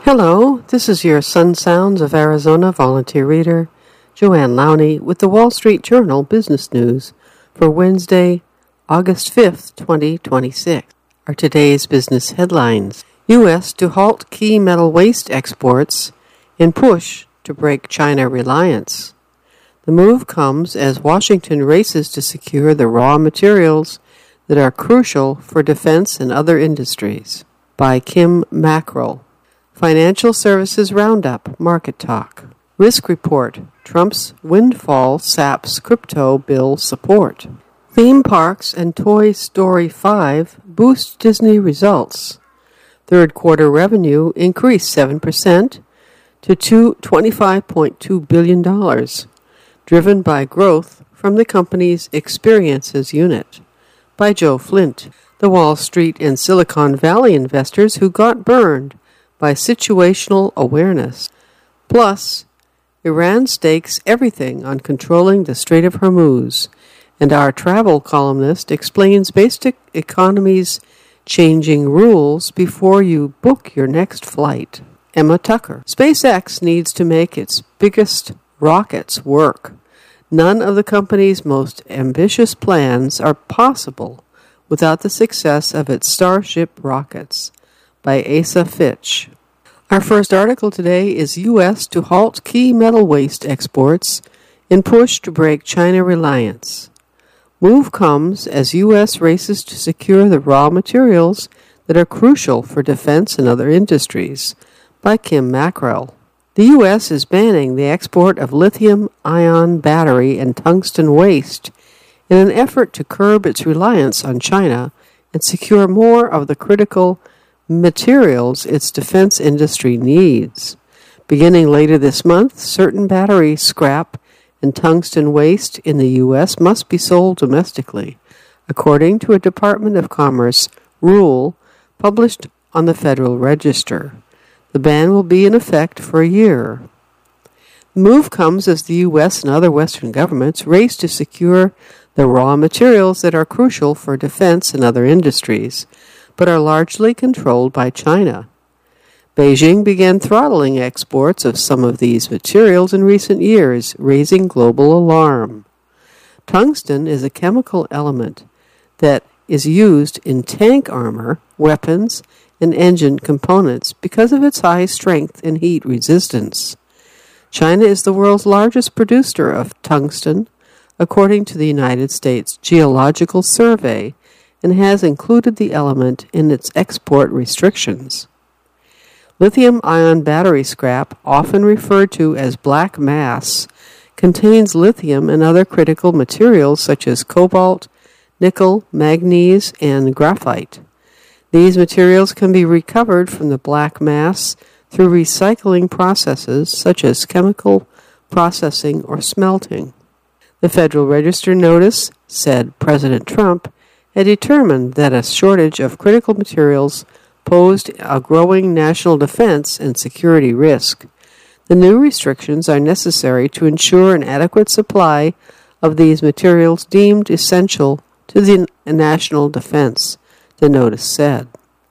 Hello, this is your Sun Sounds of Arizona volunteer reader, Joanne Lowney, with the Wall Street Journal Business News for Wednesday, August 5th, 2026. Are today's business headlines. U.S. to halt key metal waste exports in push to break China reliance. The move comes as Washington races to secure the raw materials that are crucial for defense and other industries. By Kim Mackrell. Financial Services Roundup, Market Talk. Risk Report, Trump's windfall saps crypto bill support. Theme parks and Toy Story 5 boost Disney results. Third quarter revenue increased 7% to $25.2 billion, driven by growth from the company's experiences unit. By Joe Flint. The Wall Street and Silicon Valley investors who got burned by situational awareness. Plus, Iran stakes everything on controlling the Strait of Hormuz, and our travel columnist explains basic economy's changing rules before you book your next flight. Emma Tucker. SpaceX needs to make its biggest rockets work. None of the company's most ambitious plans are possible without the success of its Starship rockets. By Asa Fitch. Our first article today is U.S. to halt key metal waste exports in push to break China reliance. Move comes as U.S. races to secure the raw materials that are crucial for defense and other industries. By Kim Mackrell. The U.S. is banning the export of lithium-ion battery and tungsten waste in an effort to curb its reliance on China and secure more of the critical materials its defense industry needs. Beginning later this month, certain battery scrap and tungsten waste in the U.S. must be sold domestically, according to a Department of Commerce rule published on the Federal Register. The ban will be in effect for a year. The move comes as the U.S. and other Western governments race to secure the raw materials that are crucial for defense and other industries, but are largely controlled by China. Beijing began throttling exports of some of these materials in recent years, raising global alarm. Tungsten is a chemical element that is used in tank armor, weapons, and engine components because of its high strength and heat resistance. China is the world's largest producer of tungsten, according to the United States Geological Survey, and has included the element in its export restrictions. Lithium-ion battery scrap, often referred to as black mass, contains lithium and other critical materials such as cobalt, nickel, manganese, and graphite. These materials can be recovered from the black mass through recycling processes such as chemical processing or smelting. The Federal Register notice said President Trump had determined that a shortage of critical materials posed a growing national defense and security risk. The new restrictions are necessary to ensure an adequate supply of these materials deemed essential to the national defense, the notice said.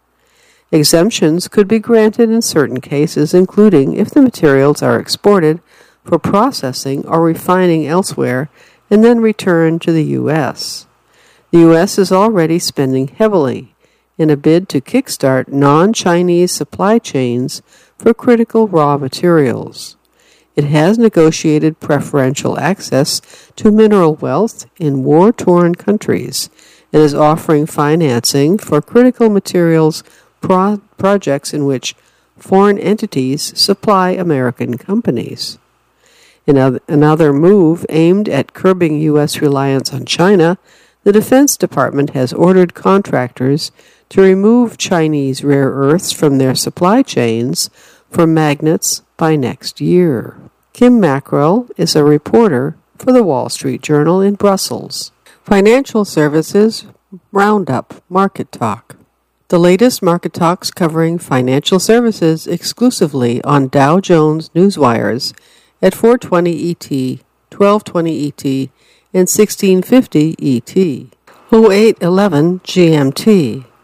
Exemptions could be granted in certain cases, including if the materials are exported for processing or refining elsewhere and then returned to the U.S. The U.S. is already spending heavily in a bid to kickstart non-Chinese supply chains for critical raw materials. It has negotiated preferential access to mineral wealth in war-torn countries and is offering financing for critical materials projects in which foreign entities supply American companies. In another move aimed at curbing U.S. reliance on China, the Defense Department has ordered contractors to remove Chinese rare earths from their supply chains for magnets by next year. Kim Mackrell is a reporter for the Wall Street Journal in Brussels. Financial Services Roundup Market Talk. The latest market talks covering financial services exclusively on Dow Jones Newswires at 4:20 ET, 12:20 ET, and 1650 ET, 0811 GMT.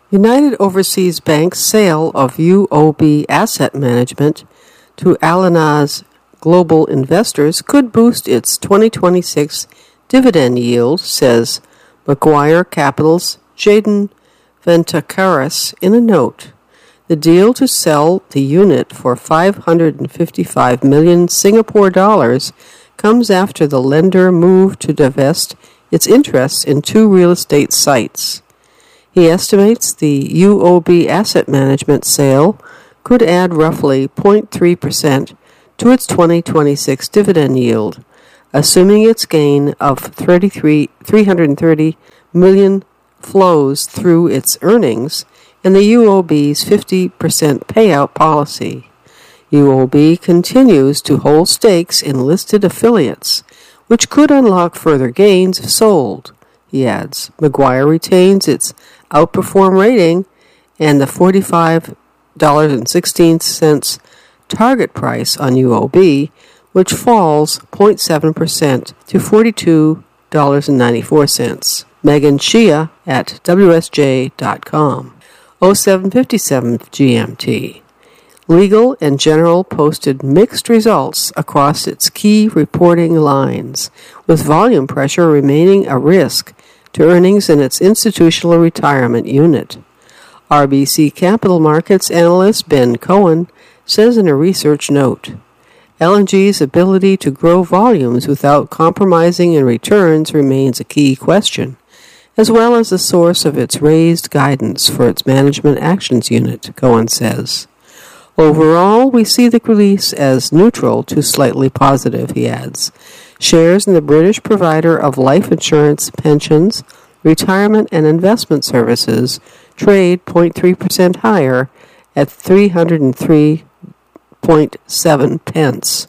United Overseas Bank's sale of UOB Asset Management to Allianz Global Investors could boost its 2026 dividend yield, says Macquarie Capital's Jaden Ventakaras in a note. The deal to sell the unit for 555 million Singapore dollars comes after the lender moved to divest its interests in 2 real estate sites. He estimates the UOB Asset Management sale could add roughly 0.3% to its 2026 dividend yield, assuming its gain of 330 million flows through its earnings and the UOB's 50% payout policy. UOB continues to hold stakes in listed affiliates, which could unlock further gains if sold. He adds, Macquarie retains its outperform rating and the $45.16 target price on UOB, which falls 0.7% to $42.94. Megan Shia at WSJ.com. 0757 GMT. Legal and General posted mixed results across its key reporting lines, with volume pressure remaining a risk to earnings in its institutional retirement unit. RBC Capital Markets analyst Ben Cohen says in a research note, L&G's ability to grow volumes without compromising in returns remains a key question, as well as the source of its raised guidance for its management actions unit, Cohen says. Overall, we see the release as neutral to slightly positive, he adds. Shares in the British provider of life insurance, pensions, retirement, and investment services trade 0.3% higher at 303.7 pence.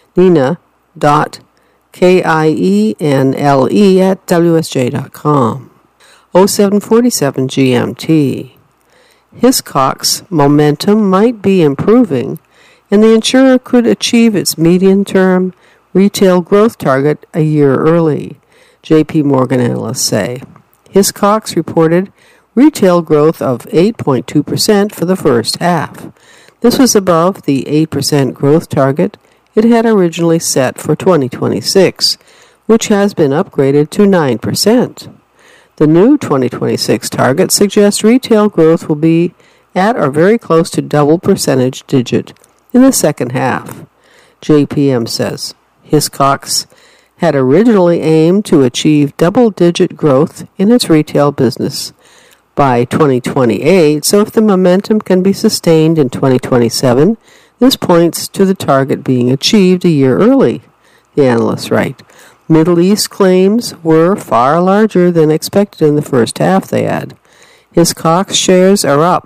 Nina.Kienle at WSJ.com. 0747 GMT. Hiscox's momentum might be improving, and the insurer could achieve its medium-term retail growth target a year early, J.P. Morgan analysts say. Hiscox reported retail growth of 8.2% for the first half. This was above the 8% growth target it had originally set for 2026, which has been upgraded to 9%. The new 2026 target suggests retail growth will be at or very close to double percentage digit in the second half. JPM says Hiscox had originally aimed to achieve double-digit growth in its retail business by 2028, so if the momentum can be sustained in 2027, this points to the target being achieved a year early, the analysts write. Middle East claims were far larger than expected in the first half, they add. Hiscox shares are up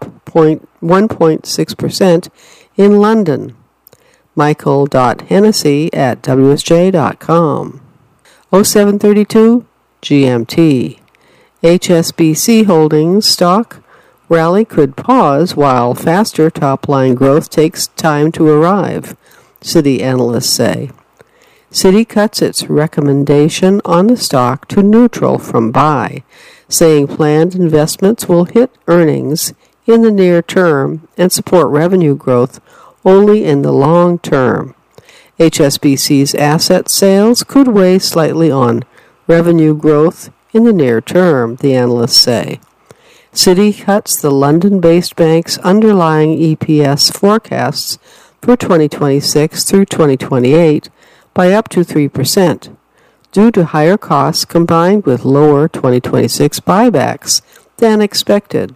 1.6% in London. Michael.Hennessy at WSJ.com. 0732 GMT. HSBC Holdings stock rally could pause while faster top-line growth takes time to arrive, Citi analysts say. Citi cuts its recommendation on the stock to neutral from buy, saying planned investments will hit earnings in the near term and support revenue growth only in the long term. HSBC's asset sales could weigh slightly on revenue growth in the near term, the analysts say. Citi cuts the London-based bank's underlying EPS forecasts for 2026 through 2028 by up to 3%, due to higher costs combined with lower 2026 buybacks than expected.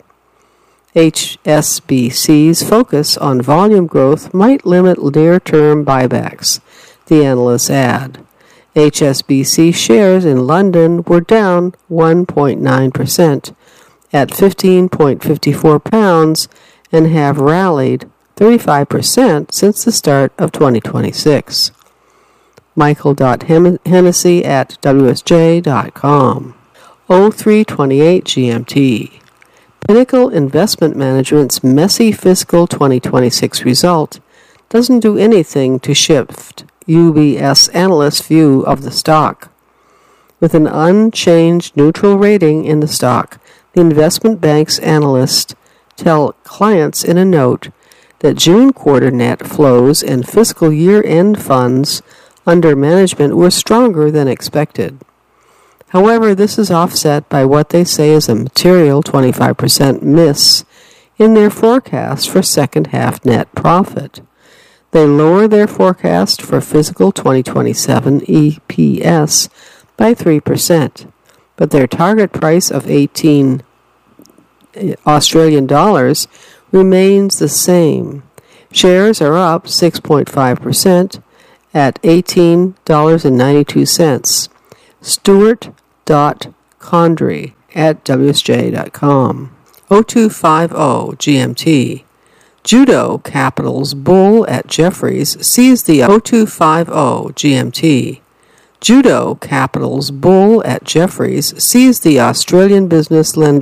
HSBC's focus on volume growth might limit near-term buybacks, the analysts add. HSBC shares in London were down 1.9% at £15.54 and have rallied 35% since the start of 2026. Michael.Hennessy at WSJ.com. 0328 GMT. Pinnacle Investment Management's messy fiscal 2026 result doesn't do anything to shift UBS analysts' view of the stock. With an unchanged neutral rating in the stock, the investment bank's analysts tell clients in a note that June quarter net flows and fiscal year-end funds under management were stronger than expected. However, this is offset by what they say is a material 25% miss in their forecast for second-half net profit. They lower their forecast for fiscal 2027 EPS by 3%, but their target price of 18 Australian dollars remains the same. Shares are up 6.5% at $18.92. Stuart.Condry at WSJ.com. 0250 GMT. Judo Capital's bull at Jefferies sees the 0250 GMT. Judo Capital's bull at Jefferies sees the Australian business lender